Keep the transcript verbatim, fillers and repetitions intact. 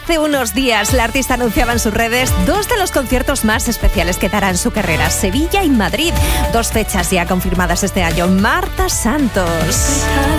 Hace unos días la artista anunciaba en sus redes dos de los conciertos más especiales que dará en su carrera, Sevilla y Madrid. Dos fechas ya confirmadas este año. Marta Santos.